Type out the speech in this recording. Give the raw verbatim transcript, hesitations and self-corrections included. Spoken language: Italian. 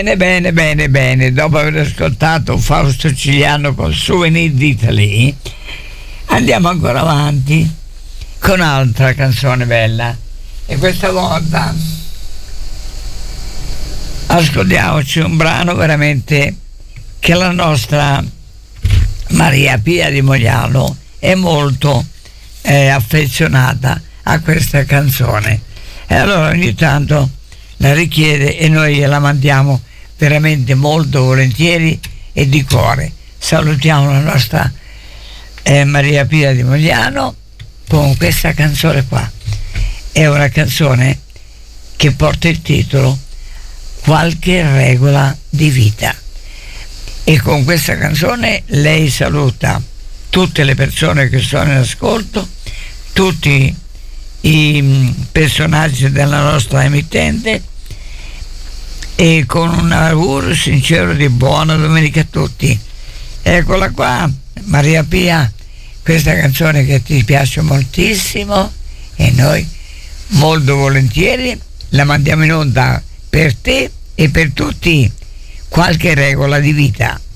Bene, bene, bene, bene. Dopo aver ascoltato Fausto Cigliano con Souvenir d'Italie, andiamo ancora avanti con un'altra canzone bella. E questa volta ascoltiamoci un brano veramente che la nostra Maria Pia di Mogliano è molto eh, affezionata a questa canzone. E allora ogni tanto la richiede e noi gliela mandiamo veramente molto volentieri e di cuore. Salutiamo la nostra eh, Maria Pia di Mogliano con questa canzone qua. È una canzone che porta il titolo Qualche regola di vita, e con questa canzone lei saluta tutte le persone che sono in ascolto, tutti i personaggi della nostra emittente, e con un augurio sincero di buona domenica a tutti. Eccola qua, Maria Pia, questa canzone che ti piace moltissimo e noi molto volentieri la mandiamo in onda per te e per tutti. Qualche regola di vita.